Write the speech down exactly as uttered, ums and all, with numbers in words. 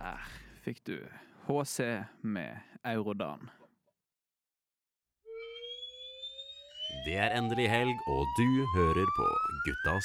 Der fikk du H C med Eurodan. Det er endelig helg, og du hører på Guttas